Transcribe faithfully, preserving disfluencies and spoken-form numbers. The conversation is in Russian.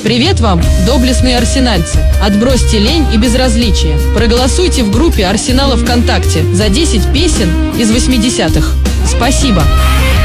Привет вам, доблестные арсенальцы! Отбросьте лень и безразличие. Проголосуйте в группе Арсенала ВКонтакте за десять песен из восьмидесятых. Спасибо!